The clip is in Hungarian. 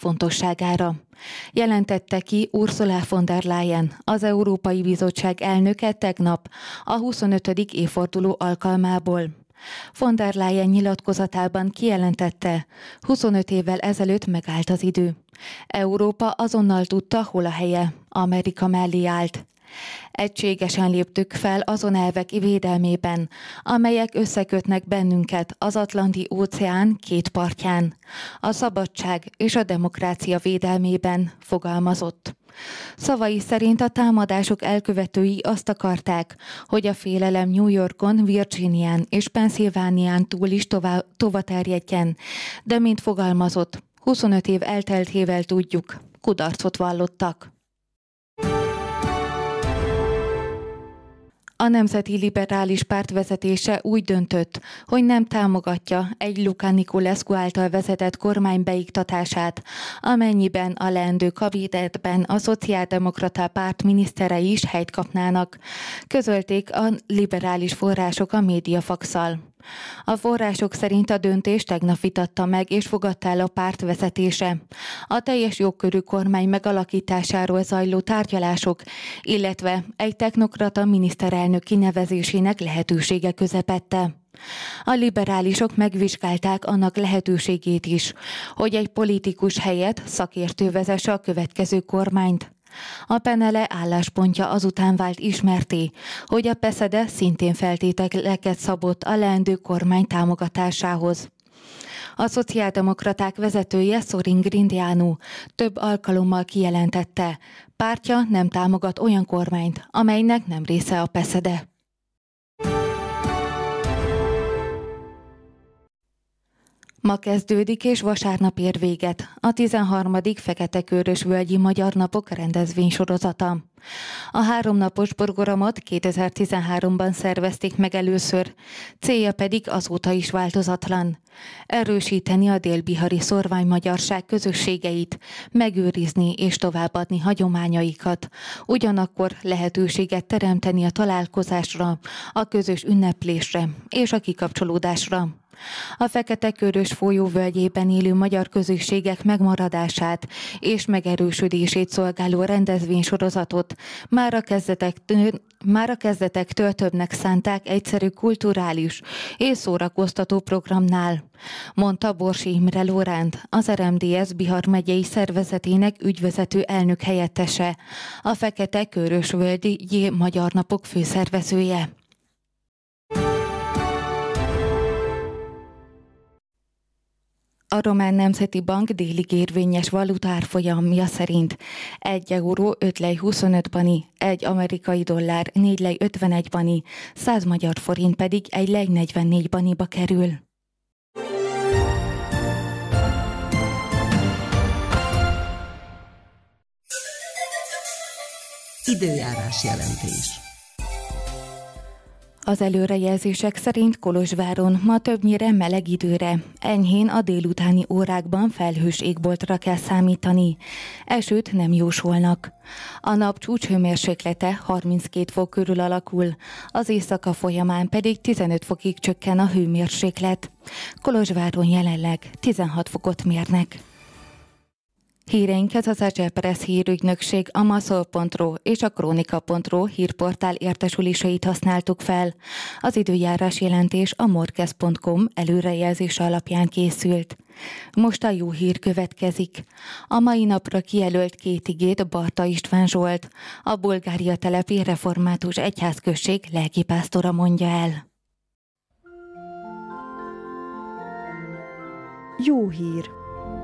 fontosságára. Jelentette ki Ursula von der Leyen, az Európai Bizottság elnöke tegnap a 25. évforduló alkalmából. Von der Leyen nyilatkozatában kijelentette, 25 évvel ezelőtt megállt az idő. Európa azonnal tudta, hol a helye, Amerika mellé állt. Egységesen léptük fel azon elvek védelmében, amelyek összekötnek bennünket az Atlanti-óceán két partján, a szabadság és a demokrácia védelmében, fogalmazott. Szavai szerint a támadások elkövetői azt akarták, hogy a félelem New Yorkon, Virginián és Pennsylvánián túl is tovaterjedjen, de mint fogalmazott, 25 év elteltével tudjuk, kudarcot vallottak. A Nemzeti Liberális Párt vezetése úgy döntött, hogy nem támogatja egy Luca Niculescu által vezetett kormány beiktatását, amennyiben a leendő kabinetben a Szociáldemokrata Párt miniszterei is helyt kapnának, közölték a liberális források a Mediafax-szal. A források szerint a döntést tegnap vitatta meg és fogadta el a párt vezetése. A teljes jogkörű kormány megalakításáról zajló tárgyalások, illetve egy technokrata miniszterelnök kinevezésének lehetősége közepette. A liberálisok megvizsgálták annak lehetőségét is, hogy egy politikus helyett szakértő vezesse a következő kormányt. A Penele álláspontja azután vált ismertté, hogy a PESEDE szintén feltételeket szabott a leendő kormány támogatásához. A szociáldemokraták vezetője Sorin Grindeanu több alkalommal kijelentette, pártja nem támogat olyan kormányt, amelynek nem része a PESEDE. Ma kezdődik és vasárnap ér véget a 13. Fekete-Körös-völgyi Magyar Napok rendezvénysorozata. A 3 napos programot 2013-ban szervezték meg először, célja pedig azóta is változatlan. Erősíteni a dél-bihari szórványmagyarság közösségeit, megőrizni és továbbadni hagyományaikat, ugyanakkor lehetőséget teremteni a találkozásra, a közös ünneplésre és a kikapcsolódásra. A Fekete-Körös folyó völgyében élő magyar közösségek megmaradását és megerősödését szolgáló rendezvénysorozatot már a kezdetektől többnek szánták egyszerű kulturális és szórakoztató programnál, mondta Borsi Imre Lóránt, az RMDSZ Bihar megyei szervezetének ügyvezető elnök helyettese, a Fekete-Körös-völgyi Magyar Napok főszervezője. A Román Nemzeti Bank délig érvényes valutárfolyamja szerint 1 euró 5 lej 25 bani, 1 amerikai dollár 4 lej 51 bani, 100 magyar forint pedig 1 lej 44 baniba kerül. Időjárás jelentés. Az előrejelzések szerint Kolozsváron ma többnyire meleg időre, enyhén a délutáni órákban felhős égboltra kell számítani. Esőt nem jósolnak. A nap csúcshőmérséklete 32 fok körül alakul, az éjszaka folyamán pedig 15 fokig csökken a hőmérséklet. Kolozsváron jelenleg 16 fokot mérnek. Híreinket az Agile-Press hírügynökség, a maszol.ro és a kronika.ro hírportál értesüléseit használtuk fel. Az időjárás jelentés a morkez.com előrejelzése alapján készült. Most a jó hír következik. A mai napra kijelölt 2 igét Barta István Zsolt, a Bulgária telepi református egyházközség lelkipásztora mondja el. Jó hír!